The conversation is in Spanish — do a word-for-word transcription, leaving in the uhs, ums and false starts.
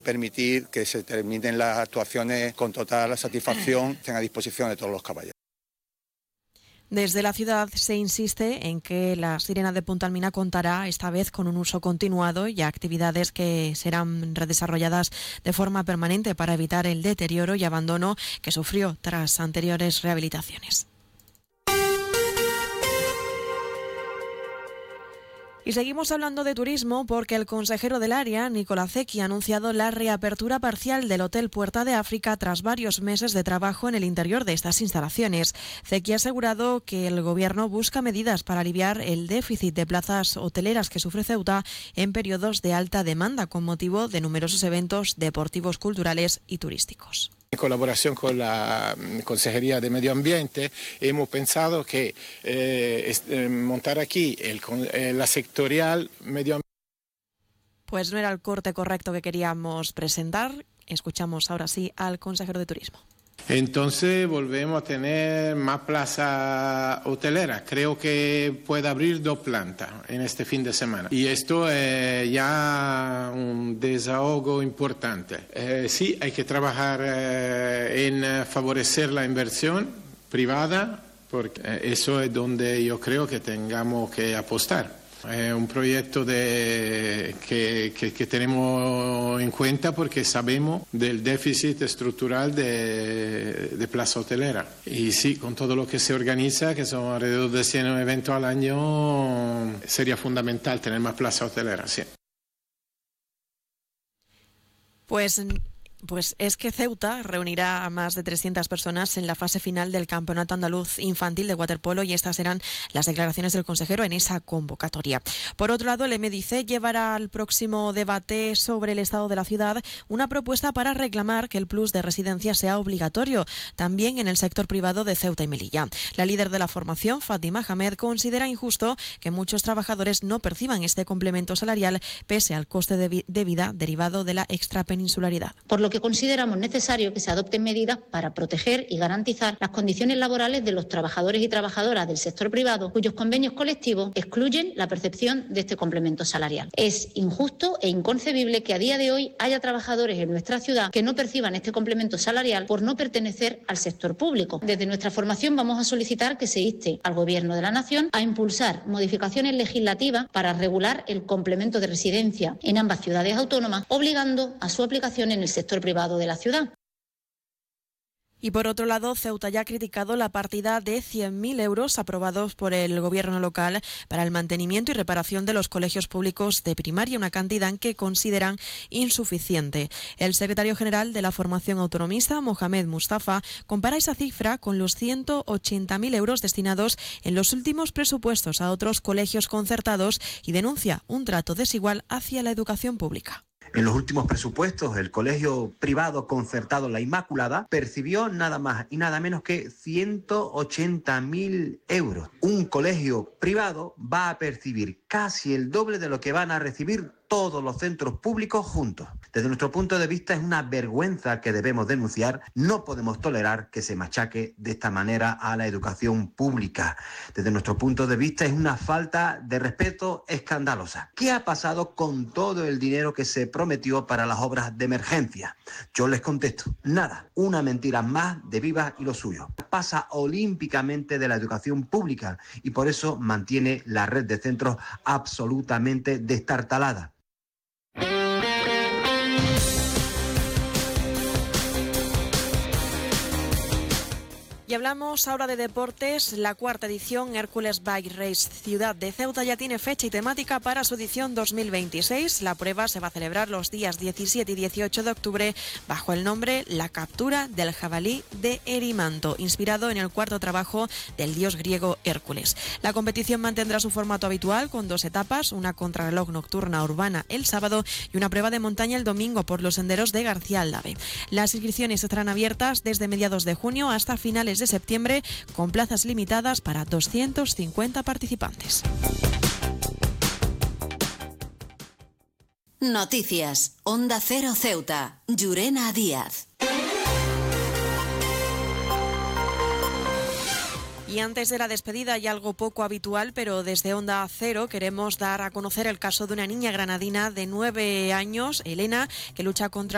permitir que se terminen las actuaciones con total satisfacción, estén a disposición de todos los caballeros. Desde la ciudad se insiste en que la sirena de Punta Almina contará esta vez con un uso continuado y actividades que serán redesarrolladas de forma permanente para evitar el deterioro y abandono que sufrió tras anteriores rehabilitaciones. Y seguimos hablando de turismo porque el consejero del área, Nicolás Zecchi, ha anunciado la reapertura parcial del Hotel Puerta de África tras varios meses de trabajo en el interior de estas instalaciones. Zecchi ha asegurado que el Gobierno busca medidas para aliviar el déficit de plazas hoteleras que sufre Ceuta en periodos de alta demanda con motivo de numerosos eventos deportivos, culturales y turísticos. En colaboración con la Consejería de Medio Ambiente hemos pensado que eh, eh, montar aquí el, eh, la sectorial medio ambiente. Pues no era el corte correcto que queríamos presentar. Escuchamos ahora sí al consejero de Turismo. Entonces volvemos a tener más plaza hotelera. Creo que puede abrir dos plantas en este fin de semana. Y esto es ya un desahogo importante. Eh, sí, hay que trabajar eh, en favorecer la inversión privada, porque eso es donde yo creo que tengamos que apostar. Es un proyecto de, que, que, que tenemos en cuenta porque sabemos del déficit estructural de, de plaza hotelera. Y sí, con todo lo que se organiza, que son alrededor de cien eventos al año, sería fundamental tener más plaza hotelera, sí. Pues... Pues es que Ceuta reunirá a más de trescientas personas en la fase final del Campeonato Andaluz Infantil de Waterpolo y estas serán las declaraciones del consejero en esa convocatoria. Por otro lado, el M D C llevará al próximo debate sobre el estado de la ciudad una propuesta para reclamar que el plus de residencia sea obligatorio, también en el sector privado de Ceuta y Melilla. La líder de la formación, Fátima Hamed, considera injusto que muchos trabajadores no perciban este complemento salarial pese al coste de, vi- de vida derivado de la extrapeninsularidad. Por lo que consideramos necesario que se adopten medidas para proteger y garantizar las condiciones laborales de los trabajadores y trabajadoras del sector privado cuyos convenios colectivos excluyen la percepción de este complemento salarial. Es injusto e inconcebible que a día de hoy haya trabajadores en nuestra ciudad que no perciban este complemento salarial por no pertenecer al sector público. Desde nuestra formación vamos a solicitar que se inste al Gobierno de la Nación a impulsar modificaciones legislativas para regular el complemento de residencia en ambas ciudades autónomas, obligando a su aplicación en el sector privado de la ciudad. Y por otro lado, Ceuta ya ha criticado la partida de cien mil euros aprobados por el gobierno local para el mantenimiento y reparación de los colegios públicos de primaria, una cantidad que consideran insuficiente. El secretario general de la formación autonomista, Mohamed Mustafa, compara esa cifra con los ciento ochenta mil euros destinados en los últimos presupuestos a otros colegios concertados y denuncia un trato desigual hacia la educación pública. En los últimos presupuestos, el colegio privado concertado La Inmaculada percibió nada más y nada menos que ciento ochenta mil euros. Un colegio privado va a percibir casi el doble de lo que van a recibir todos los centros públicos juntos. Desde nuestro punto de vista es una vergüenza que debemos denunciar. No podemos tolerar que se machaque de esta manera a la educación pública. Desde nuestro punto de vista es una falta de respeto escandalosa. ¿Qué ha pasado con todo el dinero que se prometió para las obras de emergencia? Yo les contesto, nada. Una mentira más de Viva y lo suyo. Pasa olímpicamente de la educación pública y por eso mantiene la red de centros absolutamente destartalada. Y hablamos ahora de deportes. La cuarta edición Hércules Bike Race Ciudad de Ceuta ya tiene fecha y temática para su edición dos mil veintiséis. La prueba se va a celebrar los días diecisiete y dieciocho de octubre bajo el nombre La captura del jabalí de Erimanto, inspirado en el cuarto trabajo del dios griego Hércules. La competición mantendrá su formato habitual con dos etapas, una contrarreloj nocturna urbana el sábado y una prueba de montaña el domingo por los senderos de García Aldave. Las inscripciones estarán abiertas desde mediados de junio hasta finales de septiembre, con plazas limitadas para doscientos cincuenta participantes. Noticias. Onda Cero Ceuta. Llurena Díaz. Y antes de la despedida hay algo poco habitual, pero desde Onda Cero queremos dar a conocer el caso de una niña granadina de nueve años, Elena, que lucha contra